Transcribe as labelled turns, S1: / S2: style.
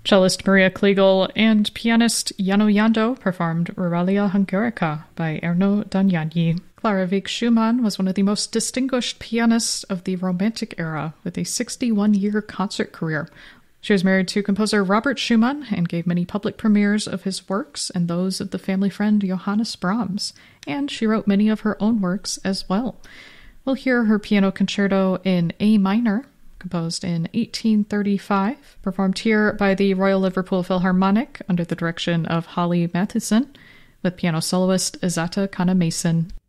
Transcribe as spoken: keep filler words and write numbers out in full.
S1: Cellist Maria Kliegel and pianist Jano Jando performed Ruralia Hungarica by Erno Danyányi. Klára Víg Schumann was one of the most distinguished pianists of the Romantic era, with a sixty-one-year concert career. She was married to composer Robert Schumann and gave many public premieres of his works and those of the family friend Johannes Brahms, and she wrote many of her own works as well. We'll hear her piano concerto in A minor, composed in eighteen thirty-five, performed here by the Royal Liverpool Philharmonic under the direction of Holly Mathieson, with piano soloist Izata Kana-Mason.